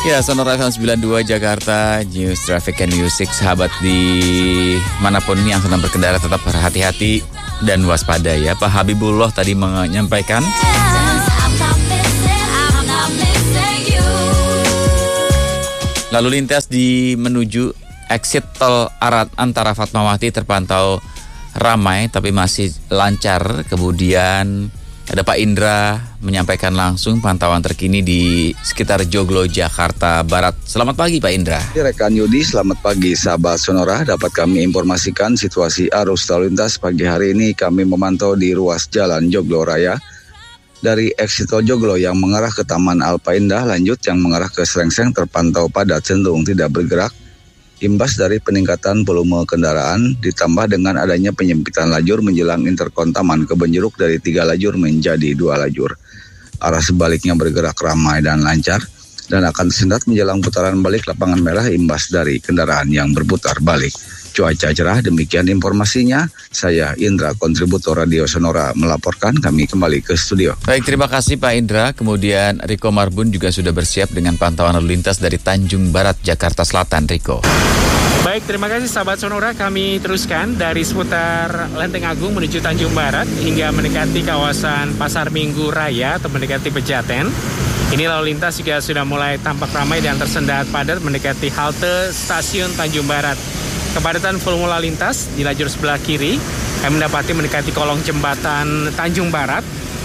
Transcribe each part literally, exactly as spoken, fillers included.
Ya, Sonora F M sembilan puluh dua Jakarta, News Traffic and Music. Sahabat di manapun yang sedang berkendara tetap berhati-hati dan waspada ya. Pak Habibullah tadi menyampaikan lalu lintas di menuju exit tol Arat antara Fatmawati terpantau ramai tapi masih lancar. Kemudian ada Pak Indra menyampaikan langsung pantauan terkini di sekitar Joglo, Jakarta Barat. Selamat pagi Pak Indra. Rekan Yudi, selamat pagi sahabat Sonora. Dapat kami informasikan situasi arus lalu lintas pagi hari ini. Kami memantau di ruas jalan Joglo Raya. Dari exit tol Joglo yang mengarah ke Taman Alpa Indah, lanjut yang mengarah ke Srengseng terpantau padat cenderung tidak bergerak. Imbas dari peningkatan volume kendaraan ditambah dengan adanya penyempitan lajur menjelang interkon Taman Kebonjeruk dari tiga lajur menjadi dua lajur. Arah sebaliknya bergerak ramai dan lancar dan akan tersendat menjelang putaran balik lapangan merah imbas dari kendaraan yang berputar balik. Cuaca cerah, demikian informasinya. Saya Indra, kontributor Radio Sonora melaporkan. Kami kembali ke studio. Baik, terima kasih Pak Indra. Kemudian Riko Marbun juga sudah bersiap dengan pantauan lalu lintas dari Tanjung Barat, Jakarta Selatan. Riko. Baik, terima kasih sahabat Sonora. Kami teruskan dari seputar Lenteng Agung menuju Tanjung Barat hingga mendekati kawasan Pasar Minggu Raya atau mendekati Pejaten. Ini lalu lintas juga sudah mulai tampak ramai dan tersendat padat mendekati halte Stasiun Tanjung Barat. Kepadatan volume lalu lintas di lajur sebelah kiri kami mendapati mendekati kolong jembatan Tanjung Barat.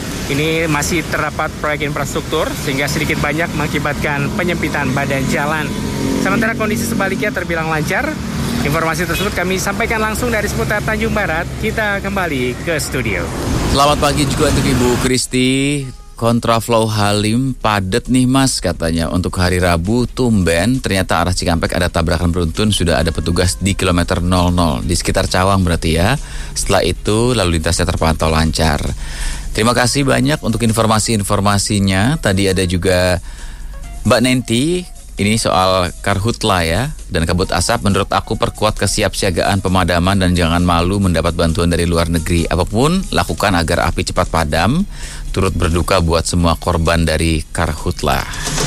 Ini masih terdapat proyek infrastruktur sehingga sedikit banyak mengakibatkan penyempitan badan jalan. Sementara kondisi sebaliknya terbilang lancar. Informasi tersebut kami sampaikan langsung dari seputar Tanjung Barat. Kita kembali ke studio. Selamat pagi juga untuk Ibu Kristi. Kontraflow Halim padat nih mas katanya untuk hari Rabu tumben ternyata arah Cikampek ada tabrakan beruntun, sudah ada petugas di kilometer nol nol di sekitar Cawang berarti ya. Setelah itu lalu lintasnya terpantau lancar. Terima kasih banyak untuk informasi-informasinya. Tadi ada juga Mbak Nenti, ini soal karhutla ya dan kabut asap. Menurut aku perkuat kesiapsiagaan pemadaman dan jangan malu mendapat bantuan dari luar negeri. Apapun lakukan agar api cepat padam. Turut berduka buat semua korban dari karhutla.